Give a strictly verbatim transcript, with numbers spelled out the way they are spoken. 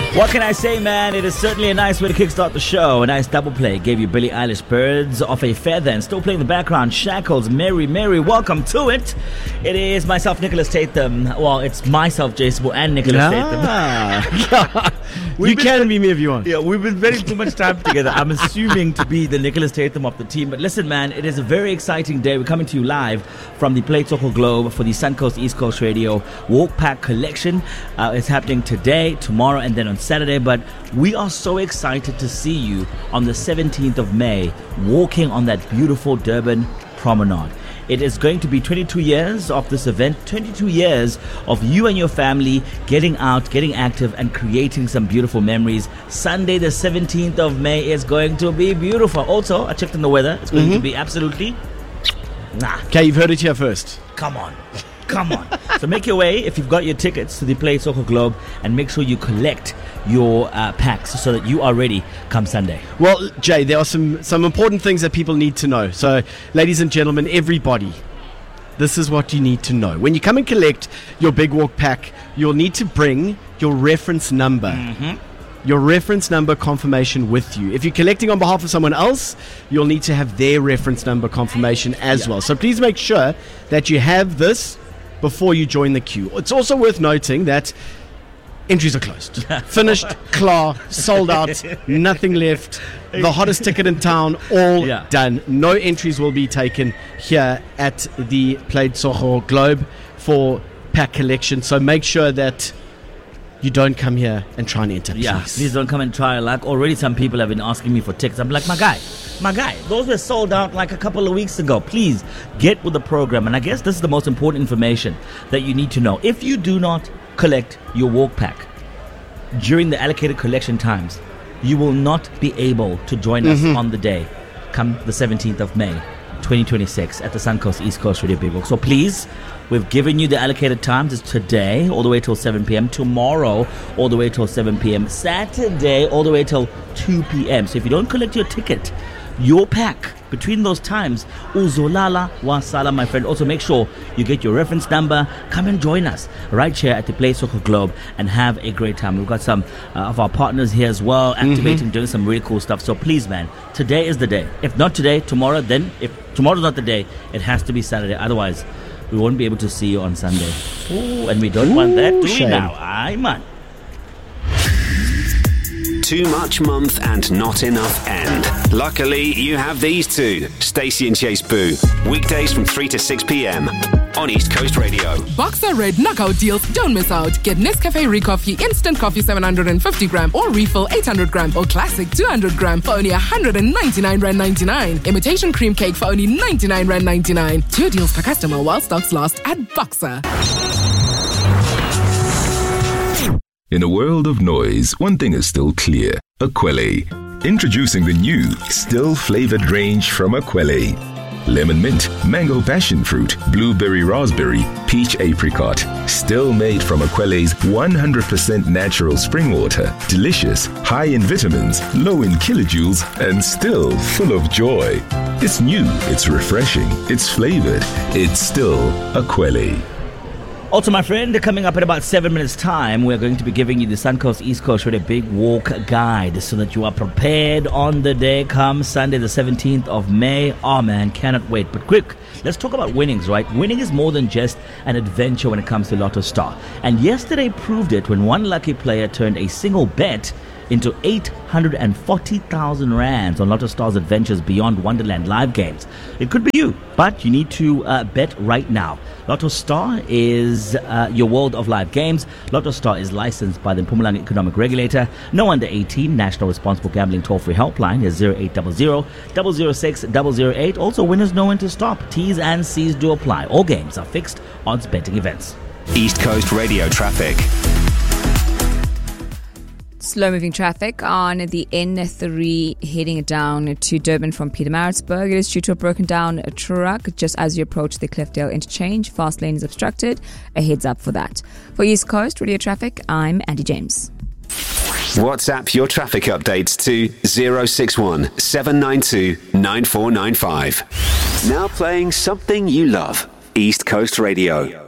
What can I say, man? It is certainly a nice way to kickstart the show. A nice double play gave you Billie Eilish, Birds of a Feather, and still playing the background, Shackles, Mary Mary. Welcome to it. It is myself, Nicholas Tatham. Well, it's myself, Jason, and Nicholas Ah. Tatham. You can be me if you want. Yeah, we've been spending too much time together. I'm assuming to be the Nicholas Tatham of the team. But listen, man, it is a very exciting day. We're coming to you live from the Play Soccer Globe for the Suncoast East Coast Radio Walk Pack Collection. Uh, it's happening today, tomorrow, and then on Saturday. But we are so excited to see you on the seventeenth of May walking on that beautiful Durban promenade. It is going to be twenty-two years of this event, twenty-two years of you and your family getting out, getting active, and creating some beautiful memories. Sunday, the seventeenth of May is going to be beautiful. Also, I checked on the weather. It's going mm-hmm. to be absolutely... Nah. Okay, you've heard it here first. Come on. Come on. So make your way, if you've got your tickets, to the Play Soccer Globe, and make sure you collect your uh, packs so that you are ready come Sunday. Well, Jay, there are some, some important things that people need to know. So, ladies and gentlemen, everybody, this is what you need to know. When you come and collect your Big Walk pack, you'll need to bring your reference number. Mm-hmm. Your reference number confirmation with you. If you're collecting on behalf of someone else, you'll need to have their reference number confirmation as yeah. well. So please make sure that you have this before you join the queue. It's also worth noting that entries are closed. Finished, klar, sold out, nothing left. The hottest ticket in town, all yeah. done. No entries will be taken here at the Play Soccer Globe for pack collection. So make sure that you don't come here and try and enter, please. Yeah, please don't come and try. Like, already some people have been asking me for tickets. I'm like, my guy, my guy, those were sold out like a couple of weeks ago. Please get with the program. And I guess this is the most important information that you need to know. If you do not collect your walk pack during the allocated collection times, you will not be able to join us mm-hmm. on the day come the seventeenth of May twenty twenty-six at the Suncoast East Coast Radio Big Walk. So please, we've given you the allocated times. It's today all the way till seven p.m. Tomorrow all the way till seven p.m. Saturday all the way till two p.m. So if you don't collect your ticket, your pack between those times, uzolala wasala, my friend. Also make sure you get your reference number. Come and join us right here at the Play Soccer Globe and have a great time. We've got some uh, of our partners here as well, activating, mm-hmm. doing some really cool stuff. So please, man, today is the day. If not today, tomorrow. Then if tomorrow's not the day, it has to be Saturday. Otherwise, we won't be able to see you on Sunday. Ooh, and we don't Ooh, want that, do we now? Aye, man. Too much month and not enough end. Luckily, you have these two. Stacey and Chase Boo. Weekdays from three to six p.m. on East Coast Radio. Boxer Red Knockout deals. Don't miss out. Get Nescafe Recoffee Instant Coffee seven hundred fifty gram or Refill eight hundred gram or Classic two hundred gram for only one hundred ninety-nine rand ninety-nine. Imitation Cream Cake for only ninety-nine rand ninety-nine. Two deals per customer while stocks last at Boxer. In a world of noise, one thing is still clear. Akwele. Introducing the new, still-flavored range from Akwele. Lemon mint, mango passion fruit, blueberry raspberry, peach apricot. Still made from Akwele's one hundred percent natural spring water. Delicious, high in vitamins, low in kilojoules, and still full of joy. It's new, it's refreshing, it's flavored, it's still Akwele. Also, my friend, coming up in about seven minutes' time, we're going to be giving you the Suncoast East Coast Radio Big Walk Guide so that you are prepared on the day come Sunday, the seventeenth of May. Oh, man, cannot wait. But quick, let's talk about winnings, right? Winning is more than just an adventure when it comes to Lotto Star. And yesterday proved it when one lucky player turned a single bet into eight hundred forty thousand rands on Lotto Star's Adventures Beyond Wonderland live games. It could be you, but you need to uh, bet right now. Lotto Star is uh, your world of live games. Lotto Star is licensed by the Mpumalanga Economic Regulator. No under eighteen. National Responsible Gambling toll-free helpline is zero eight zero zero, zero zero six, zero zero eight. Also, winners know when to stop. T's and C's do apply. All games are fixed odds betting events. East Coast Radio traffic. Slow-moving traffic on the N three heading down to Durban from Pietermaritzburg. It is due to a broken down truck just as you approach the Cliffdale interchange. Fast lane is obstructed. A heads up for that. For East Coast Radio Traffic, I'm Andy James. WhatsApp your traffic updates to zero six one, seven nine two, nine four nine five. Now playing something you love. East Coast Radio.